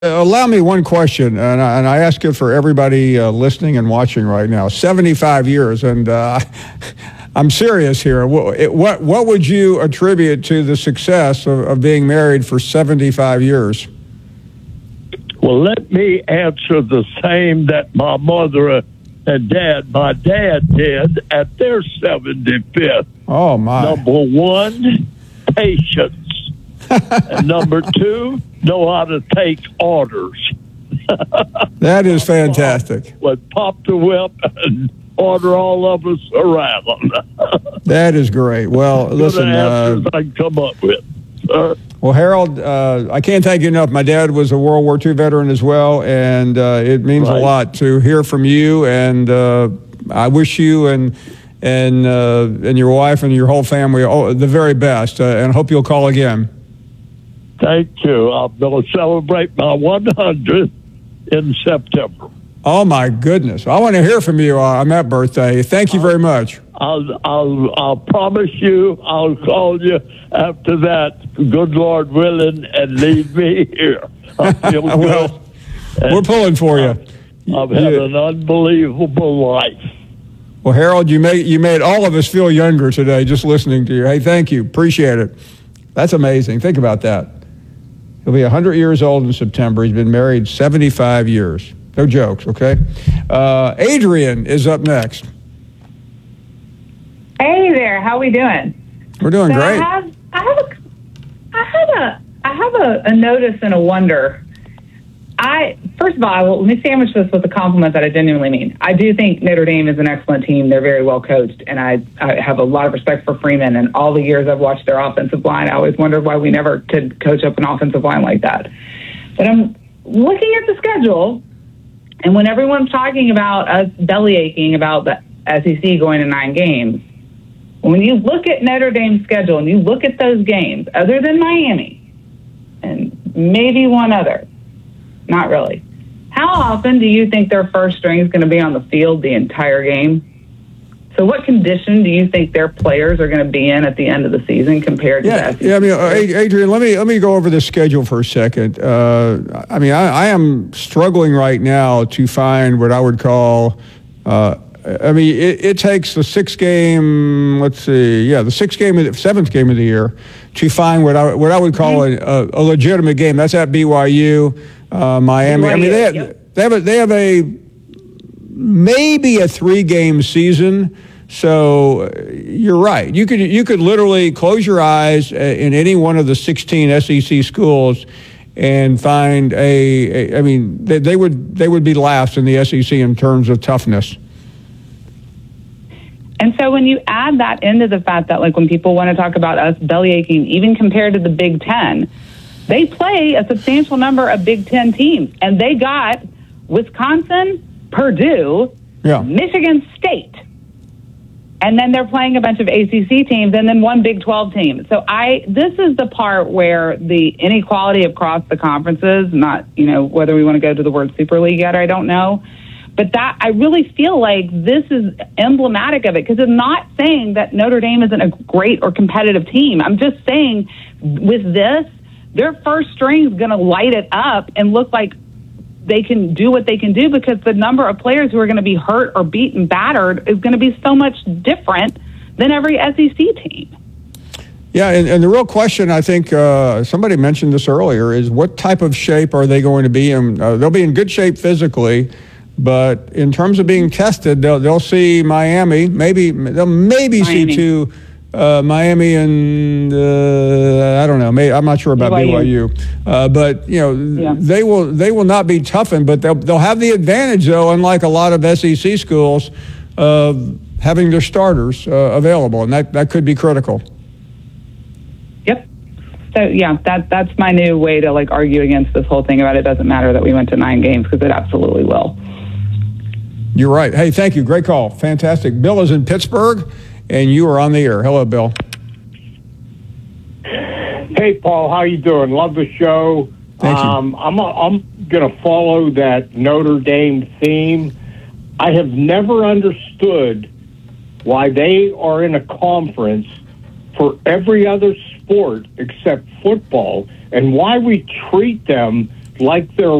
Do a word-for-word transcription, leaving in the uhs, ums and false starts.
allow me one question, and I, and I ask it for everybody uh, listening and watching right now. seventy-five years, and uh, I'm serious here. What, what what would you attribute to the success of, of being married for seventy-five years? Well, let me answer the same that my mother and dad, my dad did at their seventy-fifth. Oh, my. Number one, patience. And number two, know how to take orders. That is fantastic. Would pop the whip and order all of us around. That is great. Well, listen. Uh, I can come up with, sir. Well, Harold, uh, I can't thank you enough. My dad was a World War Two veteran as well, and uh, it means right. a lot to hear from you. And uh, I wish you and and uh, and your wife and your whole family all, the very best. Uh, and hope you'll call again. Thank you. I'm going to celebrate my one hundredth in September. Oh, my goodness. I want to hear from you on that birthday. Thank you very much. I'll, I'll, I'll promise you I'll call you after that, good Lord willing, and leave me here. I feel good. Well, we're pulling for you. I've, I've had yeah. an unbelievable life. Well, Harold, you made, you made all of us feel younger today just listening to you. Hey, thank you. Appreciate it. That's amazing. Think about that. He'll be one hundred years old in September. He's been married seventy-five years. No jokes, okay? Uh, Adrian is up next. Hey there, how we doing? We're doing so great. I have, I have a, I had a, I have a, a notice and a wonder. I first of all, let me sandwich this with a compliment that I genuinely mean. I do think Notre Dame is an excellent team. They're very well coached, and I, I have a lot of respect for Freeman. And all the years I've watched their offensive line, I always wondered why we never could coach up an offensive line like that. But I'm looking at the schedule, and when everyone's talking about us belly aching about the S E C going to nine games, when you look at Notre Dame's schedule and you look at those games, other than Miami and maybe one other, not really. How often do you think their first string is going to be on the field the entire game? So what condition do you think their players are going to be in at the end of the season compared to yeah, that? Yeah, I mean, uh, Adrian, let me let me go over the schedule for a second. Uh, I mean, I, I am struggling right now to find what I would call. Uh, I mean, it, it takes the sixth game. Let's see, yeah, the sixth game, of the seventh game of the year, to find what I what I would call mm-hmm. a, a, a legitimate game. That's at B Y U, uh, Miami. B Y U, I mean, they have, yep. they have a, they have a maybe a three-game season. So uh, you're right. You could you could literally close your eyes in any one of the sixteen S E C schools and find a. a I mean, they, they would they would be last in the S E C in terms of toughness. And so when you add that into the fact that, like, when people want to talk about us belly aching, even compared to the Big Ten, they play a substantial number of Big Ten teams, and they got Wisconsin, Purdue, yeah. Michigan State. And then they're playing a bunch of A C C teams and then one Big twelve team. So I, this is the part where the inequality across the conferences, not, you know, whether we want to go to the word Super League yet, I don't know. But that, I really feel like this is emblematic of it, because I'm not saying that Notre Dame isn't a great or competitive team. I'm just saying with this, their first string is going to light it up and look like they can do what they can do, because the number of players who are going to be hurt or beaten, battered is going to be so much different than every S E C team. Yeah, and, and the real question, I think uh, somebody mentioned this earlier, is what type of shape are they going to be in? Uh, they'll be in good shape physically, but in terms of being tested, they'll they'll see Miami, maybe they'll maybe Miami. see two. Uh, Miami and uh, I don't know. Maybe, I'm not sure about B Y U, B Y U. Uh, but you know yeah. they will they will not be toughened, but they'll they'll have the advantage, though, unlike a lot of S E C schools, of having their starters uh, available, and that, that could be critical. Yep. So yeah, that that's my new way to like argue against this whole thing about it doesn't matter that we went to nine games, because it absolutely will. You're right. Hey, thank you. Great call. Fantastic. Bill is in Pittsburgh, and you are on the air. Hello, Bill. Hey, Paul. How you doing? Love the show. Thank you. Um, I'm a, I'm going to follow that Notre Dame theme. I have never understood why they are in a conference for every other sport except football, and why we treat them like their